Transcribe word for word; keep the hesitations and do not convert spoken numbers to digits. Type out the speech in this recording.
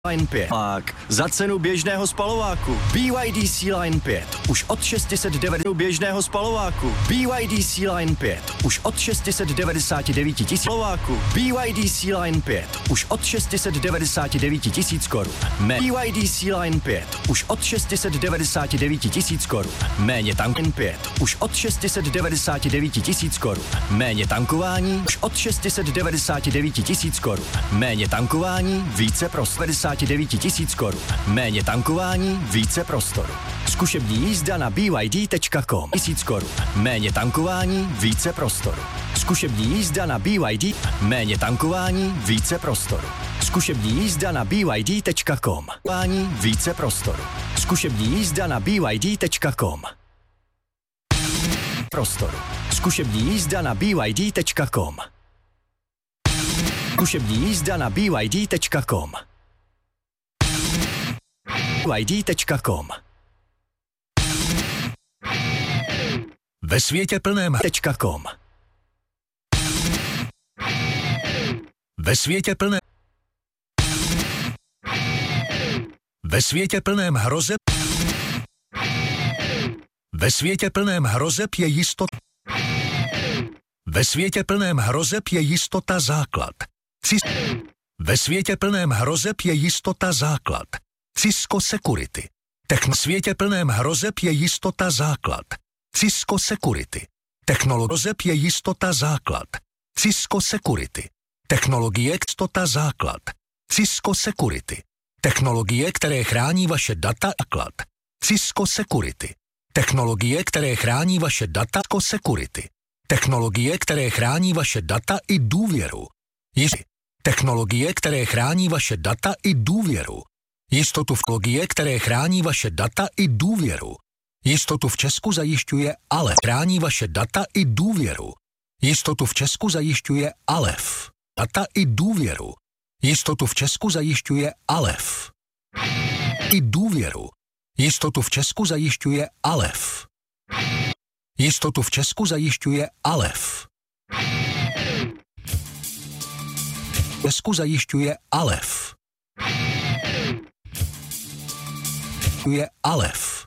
Line pět. Za cenu běžného spalováku. B Y D C Line pět. Už od šest set devadesát běžného spalováku. B Y D C Line pět. Už od šest set devadesát devět tisíc spalováku. B Y D C Line pět. Už od šest set devadesát devět tisíc korun. B Y D C Line pět. Už od šest set devadesát devět tisíc korun. Méně tankování pět. Už od šest set devadesát devět tisíc korun. Méně tankování už od šest set devadesát devět tisíc korun. Méně tankování, více prostor. devadesát devět tisíc korun. Méně tankování, více prostoru. Zkušební jízda na b y d tečka com. Tisíc korun. Méně tankování, více prostoru. Zkušební jízda na b y d. Méně tankování, více prostoru. Zkušební jízda na b y d tečka com. Více prostoru. Zkušební jízda na b y d tečka com. Prostoru. Zkušební jízda na b y d tečka com. Zkušební jízda na b y d tečka com. b y d tečka com. Ve světě plném .com. Ve světě plném Ve světě plném hrozeb Ve světě plném hrozeb je jistota Ve světě plném hrozeb je jistota základ. Cis... Ve světě plném hrozeb je jistota základ. Cisco Security. Techn... světě plném hrozeb je jistota základ. Cisco Security. Technologie hrozeb je jistota základ. Cisco Security. Technologie jistota základ. Cisco Security. Technologie, které chrání vaše data a klad. Cisco Security. Technologie, které chrání vaše data Cisco Security. Technologie, které chrání vaše data i důvěru. Jistě. Technologie, které chrání vaše data i důvěru. Jistotu v technologie, které chrání vaše data i důvěru. Jistotu v Česku zajišťuje Alef. Chrání vaše data i důvěru. Jistotu v Česku zajišťuje Alef. Data i důvěru. Jistotu v Česku zajišťuje Alef. I důvěru. Jistotu v Česku zajišťuje Alef. Jistotu v Česku zajišťuje Alef. V Česku zajišťuje Alef. Je Alef.